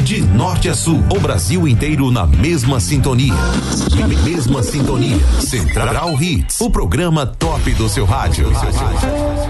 De norte a sul, o Brasil inteiro na mesma sintonia. Mesma sintonia. Central Hits, o programa top do seu rádio.